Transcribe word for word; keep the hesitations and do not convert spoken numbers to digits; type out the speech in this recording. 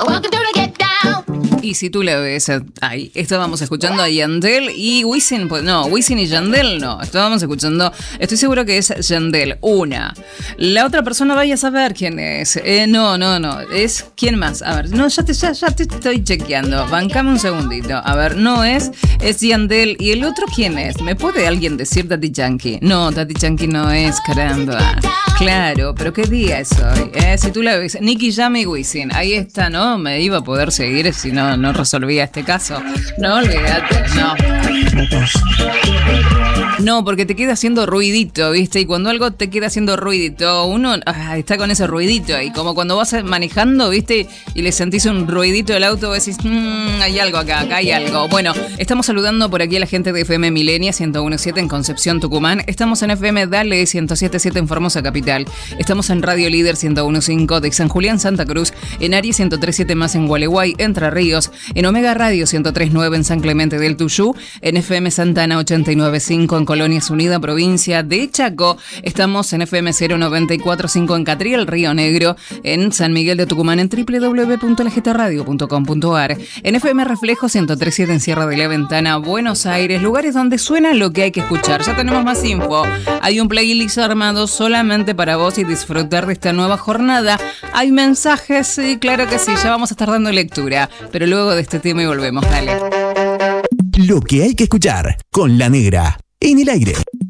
Y si tú la ves, ahí estábamos escuchando a Yandel y Wisin, pues no, Wisin y Yandel no, estábamos escuchando, estoy seguro que es Yandel, una. La otra persona vaya a saber quién es. Eh, no, no, no, es quién más. A ver, no, ya te, ya, ya te estoy chequeando, bancame un segundito. A ver, no es, es Yandel. ¿Y el otro quién es? ¿Me puede alguien decir Daddy Yankee? No, Daddy Yankee no es, caramba. Claro, pero ¿qué día es hoy? Eh, si tú la ves, Nicky Jam y Wisin, ahí está, ¿no? Me iba a poder seguir si no, no resolvía este caso. No, olvídate, no. No, porque te queda haciendo ruidito, ¿viste? Y cuando algo te queda haciendo ruidito, uno ah, está con ese ruidito ahí, como cuando vas manejando, ¿viste? Y le sentís un ruidito del auto, decís, mmm, hay algo acá, acá hay algo. Bueno, estamos saludando por aquí a la gente de F M Milenia ciento uno punto siete en Concepción, Tucumán. Estamos en F M Dale ciento siete punto siete en Formosa Capital. Estamos en Radio Líder ciento uno punto cinco de San Julián, Santa Cruz. En Aries ciento tres punto siete más en Gualeguay, Entre Ríos. En Omega Radio ciento tres punto nueve en San Clemente del Tuyú. En F M Santana ochenta y nueve punto cinco en Colonias Unidas, provincia de Chaco. Estamos en F M cero noventa y cuatro punto cinco en Catriel, Río Negro. En San Miguel de Tucumán en doble u doble u doble u punto la g t radio punto com punto a r. En F M Reflejo ciento tres punto siete en Sierra de la Ventana, Buenos Aires. Lugares donde suena lo que hay que escuchar. Ya tenemos más info. Hay un playlist armado solamente para vos y disfrutar de esta nueva jornada. Hay mensajes, sí, claro que sí. Ya vamos a estar dando lectura. Pero luego de este tema y volvemos. Dale. Lo que hay que escuchar con La Negra en el aire.